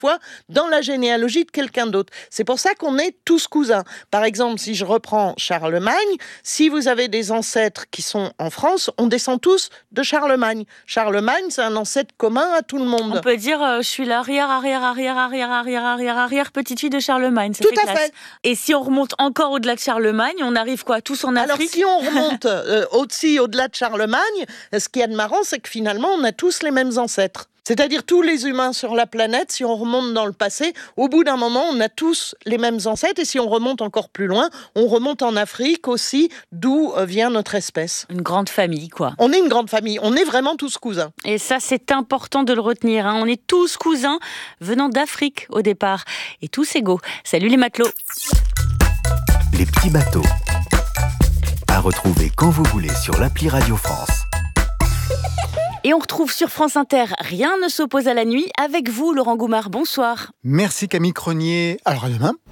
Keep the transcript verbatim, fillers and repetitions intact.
fois dans la généalogie de quelqu'un d'autre. C'est pour ça qu'on est tous cousins. Par exemple, si je reprends Charlemagne, si vous avez des ancêtres qui sont en France, on descend tous de Charlemagne. Charlemagne, c'est un ancêtre commun à tout le monde. On peut dire, euh, je suis l'arrière, arrière, arrière, arrière, arrière, arrière, arrière, petite fille de Charlemagne. Ça Tout fait à classe. fait. Et si on remonte encore au-delà de Charlemagne, on arrive quoi, tous en Afrique? Alors, si on remonte euh, aussi au-delà de Charlemagne, ce qu'il y a de marrant, c'est que finalement, on a tous les mêmes ancêtres. C'est-à-dire tous les humains sur la planète, si on remonte dans le passé, au bout d'un moment, on a tous les mêmes ancêtres. Et si on remonte encore plus loin, on remonte en Afrique aussi, d'où euh, vient notre espèce. Une grande famille, quoi. On est une grande famille, on est vraiment tous cousins. Et ça, c'est important de le retenir, hein. On est tous cousins, venant d'Afrique au départ, et tous égaux. Salut les matelots. Les petits bateaux. À retrouver quand vous voulez sur l'appli Radio France. Et on retrouve sur France Inter Rien ne s'oppose à la nuit avec vous, Laurent Goumard. Bonsoir. Merci Camille Cronier. Alors à demain.